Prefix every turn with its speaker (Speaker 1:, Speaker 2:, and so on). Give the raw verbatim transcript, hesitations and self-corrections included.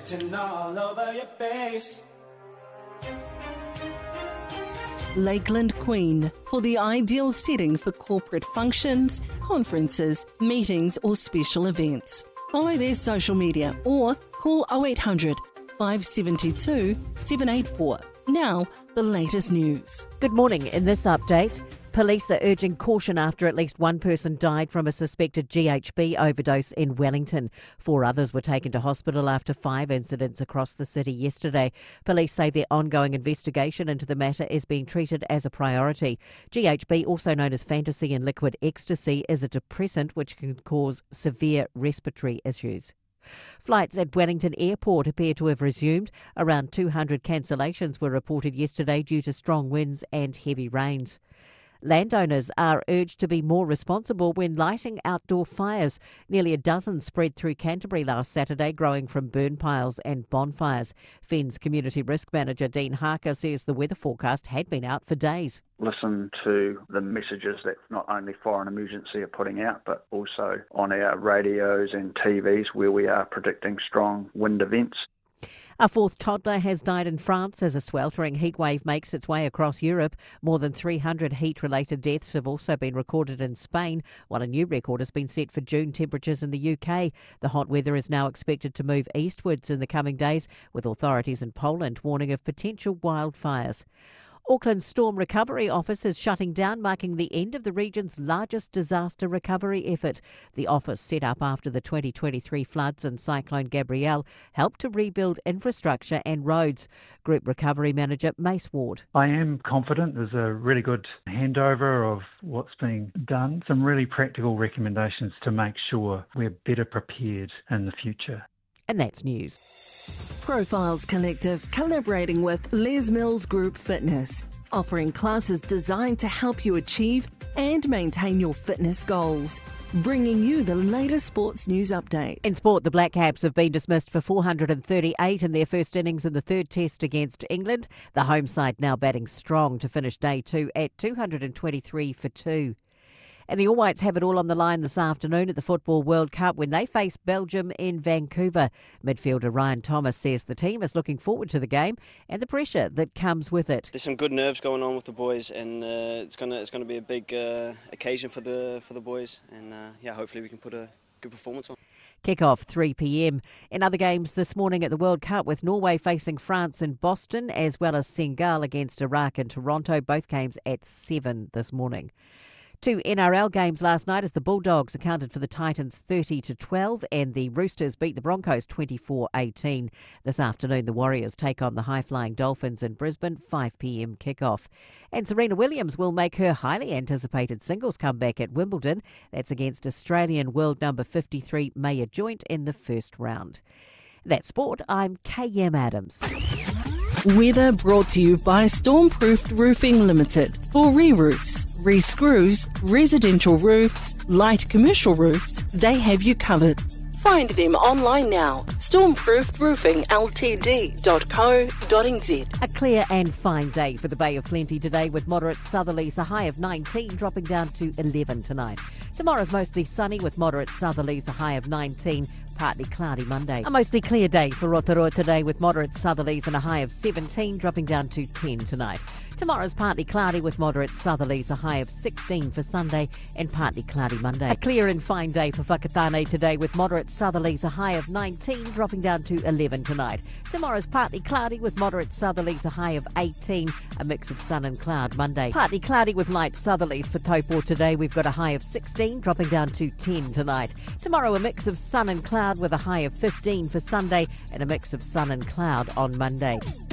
Speaker 1: written all over your face.
Speaker 2: Lakeland Queen, for the ideal setting for corporate functions, conferences, meetings or special events. Follow their social media or call oh eight hundred, five seven two, seven eight four. Now, the latest news.
Speaker 3: Good morning. In this update, police are urging caution after at least one person died from a suspected G H B overdose in Wellington. Four others were taken to hospital after five incidents across the city yesterday. Police say their ongoing investigation into the matter is being treated as a priority. G H B, also known as fantasy and liquid ecstasy, is a depressant which can cause severe respiratory issues. Flights at Wellington Airport appear to have resumed. Around two hundred cancellations were reported yesterday due to strong winds and heavy rains. Landowners are urged to be more responsible when lighting outdoor fires. Nearly a dozen spread through Canterbury last Saturday, growing from burn piles and bonfires. Fens Community Risk Manager Dean Harker says the weather forecast had been out for days.
Speaker 4: Listen to the messages that not only Fire and Emergency are putting out, but also on our radios and T Vs where we are predicting strong wind events.
Speaker 3: A fourth toddler has died in France as a sweltering heatwave makes its way across Europe. More than three hundred heat-related deaths have also been recorded in Spain, while a new record has been set for June temperatures in the U K. The hot weather is now expected to move eastwards in the coming days, with authorities in Poland warning of potential wildfires. Auckland's Storm Recovery Office is shutting down, marking the end of the region's largest disaster recovery effort. The office, set up after the twenty twenty-three floods and Cyclone Gabrielle, helped to rebuild infrastructure and roads. Group Recovery Manager Mace Ward.
Speaker 5: I am confident there's a really good handover of what's being done, some really practical recommendations to make sure we're better prepared in the future.
Speaker 3: And that's news.
Speaker 2: Profiles Collective collaborating with Les Mills Group Fitness, offering classes designed to help you achieve and maintain your fitness goals. Bringing you the latest sports news update.
Speaker 3: In sport, the Black Caps have been dismissed for four hundred thirty-eight in their first innings in the third test against England. The home side now batting strong to finish day two at two hundred twenty-three for two. And the All Whites have it all on the line this afternoon at the Football World Cup when they face Belgium in Vancouver. Midfielder Ryan Thomas says the team is looking forward to the game and the pressure that comes with it.
Speaker 6: There's some good nerves going on with the boys, and uh, it's gonna it's gonna be a big uh, occasion for the for the boys, and uh, yeah, hopefully we can put a good performance on.
Speaker 3: Kick-off three p.m. In other games this morning at the World Cup, with Norway facing France in Boston, as well as Senegal against Iraq in Toronto, both games at seven this morning. Two N R L games last night as the Bulldogs accounted for the Titans thirty to twelve and the Roosters beat the Broncos twenty-four eighteen. This afternoon the Warriors take on the high-flying Dolphins in Brisbane, five p.m. kick-off. And Serena Williams will make her highly anticipated singles comeback at Wimbledon. That's against Australian world number fifty-three Maya Joint in the first round. That's sport. I'm K M Adams.
Speaker 2: Weather brought to you by Stormproofed Roofing Limited. For re-roofs, re-screws, residential roofs, light commercial roofs, they have you covered. Find them online now. stormproofed roofing l t d dot co dot n z.
Speaker 3: A clear and fine day for the Bay of Plenty today, with moderate southerlies, a high of nineteen, dropping down to eleven tonight. Tomorrow's mostly sunny with moderate southerlies, a high of nineteen. Partly cloudy Monday. A mostly clear day for Rotorua today, with moderate southerlies and a high of seventeen, dropping down to ten tonight. Tomorrow's partly cloudy with moderate southerlies, a high of sixteen for Sunday, and partly cloudy Monday. A clear and fine day for Whakatane today, with moderate southerlies, a high of nineteen, dropping down to eleven tonight. Tomorrow's partly cloudy with moderate southerlies, a high of eighteen, a mix of sun and cloud Monday. Partly cloudy with light southerlies for Taupo today. We've got a high of sixteen, dropping down to ten tonight. Tomorrow a mix of sun and cloud with a high of fifteen for Sunday, and a mix of sun and cloud on Monday.